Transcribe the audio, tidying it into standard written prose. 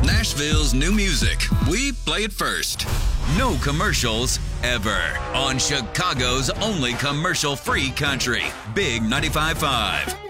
Nashville's new music. We play it first. No commercials ever on Chicago's only commercial-free country. Big 95.5.